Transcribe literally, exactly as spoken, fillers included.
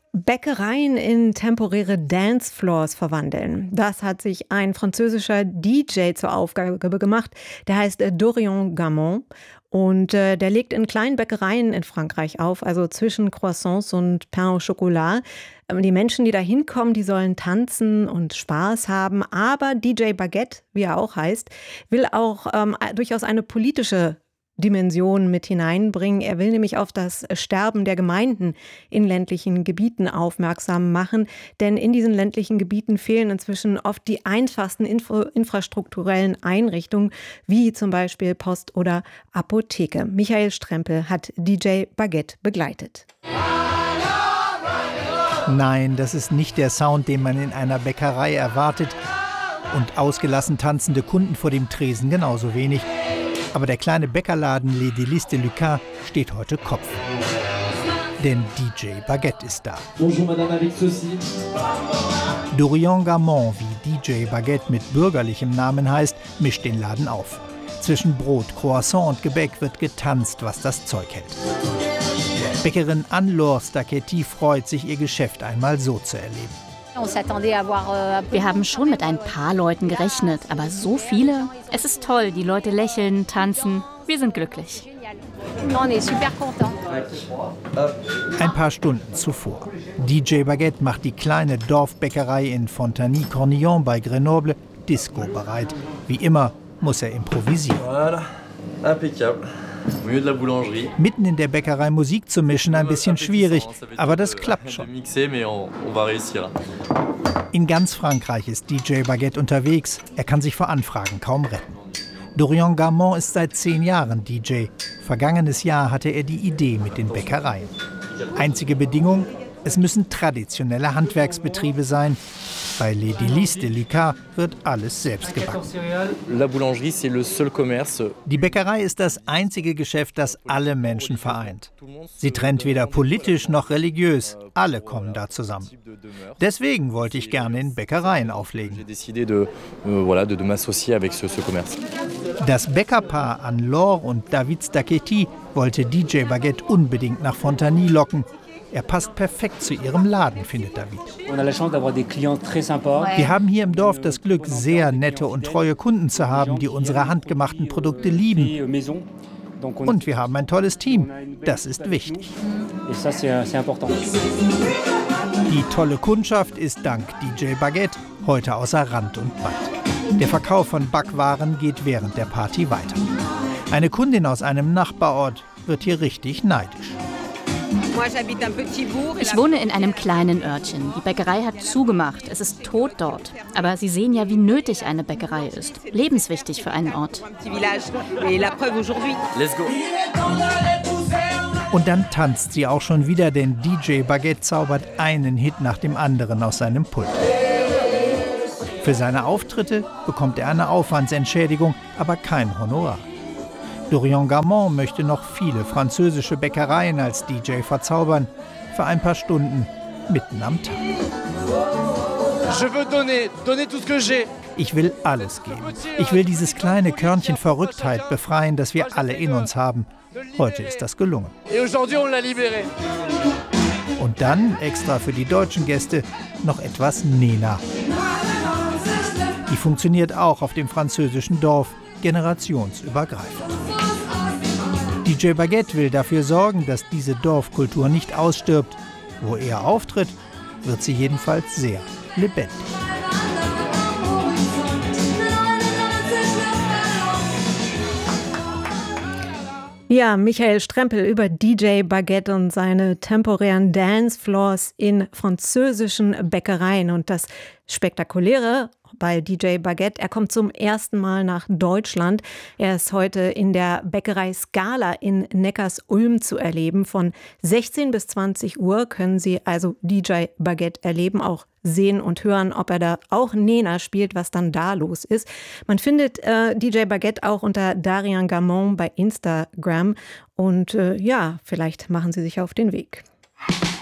Bäckereien in temporäre Dancefloors verwandeln. Das hat sich ein französischer D J zur Aufgabe gemacht. Der heißt äh, Dorian Gamon. Und äh, der legt in kleinen Bäckereien in Frankreich auf, also zwischen Croissants und Pain au Chocolat. Ähm, Die Menschen, die da hinkommen, die sollen tanzen und Spaß haben. Aber D J Baguette, wie er auch heißt, will auch ähm, durchaus eine politische Dimension mit hineinbringen. Er will nämlich auf das Sterben der Gemeinden in ländlichen Gebieten aufmerksam machen, denn in diesen ländlichen Gebieten fehlen inzwischen oft die einfachsten Info- infrastrukturellen Einrichtungen, wie zum Beispiel Post oder Apotheke. Michael Strempel hat D J Baguette begleitet. Nein, das ist nicht der Sound, den man in einer Bäckerei erwartet. Und ausgelassen tanzende Kunden vor dem Tresen genauso wenig. Aber der kleine Bäckerladen Les Délices de Lucas steht heute Kopf. Denn D J Baguette ist da. Bonjour Madame, avec ceci. Dorian Gamon, wie D J Baguette mit bürgerlichem Namen heißt, mischt den Laden auf. Zwischen Brot, Croissant und Gebäck wird getanzt, was das Zeug hält. Bäckerin Anne-Laure Stachetti freut sich, ihr Geschäft einmal so zu erleben. Wir haben schon mit ein paar Leuten gerechnet, aber so viele? Es ist toll, die Leute lächeln, tanzen. Wir sind glücklich. Ein paar Stunden zuvor. D J Baguette macht die kleine Dorfbäckerei in Fontaine-Cornillon bei Grenoble Disco bereit. Wie immer muss er improvisieren. Voilà, impeccable. Au milieu de la boulangerie. Mitten in der Bäckerei Musik zu mischen, ein bisschen schwierig, aber das klappt schon. In ganz Frankreich ist D J Baguette unterwegs. Er kann sich vor Anfragen kaum retten. Dorian Gamon ist seit zehn Jahren D J. Vergangenes Jahr hatte er die Idee mit den Bäckereien. Einzige Bedingung, es müssen traditionelle Handwerksbetriebe sein. Bei Les Délices de Lucas wird alles selbst gebacken. La boulangerie, c'est le seul commerce. Die Bäckerei ist das einzige Geschäft, das alle Menschen vereint. Sie trennt weder politisch noch religiös. Alle kommen da zusammen. Deswegen wollte ich gerne in Bäckereien auflegen. J'ai décidé de, euh, voilà, de, de m'associer avec ce, ce commerce. Das Bäckerpaar Anne-Laure und David Stachetti wollte D J Baguette unbedingt nach Fontanny locken. Er passt perfekt zu ihrem Laden, findet David. Wir haben hier im Dorf das Glück, sehr nette und treue Kunden zu haben, die unsere handgemachten Produkte lieben. Und wir haben ein tolles Team. Das ist wichtig. Die tolle Kundschaft ist dank D J Baguette heute außer Rand und Band. Der Verkauf von Backwaren geht während der Party weiter. Eine Kundin aus einem Nachbarort wird hier richtig neidisch. Ich wohne in einem kleinen Örtchen. Die Bäckerei hat zugemacht. Es ist tot dort. Aber Sie sehen ja, wie nötig eine Bäckerei ist. Lebenswichtig für einen Ort. Let's go. Und dann tanzt sie auch schon wieder, denn D J Baguette zaubert einen Hit nach dem anderen aus seinem Pult. Für seine Auftritte bekommt er eine Aufwandsentschädigung, aber kein Honorar. Dorian Gamon möchte noch viele französische Bäckereien als D J verzaubern, für ein paar Stunden mitten am Tag. Ich will alles geben. Ich will dieses kleine Körnchen Verrücktheit befreien, das wir alle in uns haben. Heute ist das gelungen. Und dann, extra für die deutschen Gäste, noch etwas Nena. Die funktioniert auch auf dem französischen Dorf, generationsübergreifend. D J Baguette will dafür sorgen, dass diese Dorfkultur nicht ausstirbt. Wo er auftritt, wird sie jedenfalls sehr lebendig. Ja, Michael Strempel über D J Baguette und seine temporären Dancefloors in französischen Bäckereien. Und das Spektakuläre bei D J Baguette, er kommt zum ersten Mal nach Deutschland. Er ist heute in der Bäckerei Scala in Neckarsulm zu erleben. Von sechzehn bis zwanzig Uhr können Sie also D J Baguette erleben, auch sehen und hören, ob er da auch Nena spielt, was dann da los ist. Man findet äh, D J Baguette auch unter Dorian Gamon bei Instagram. Und äh, ja, vielleicht machen Sie sich auf den Weg.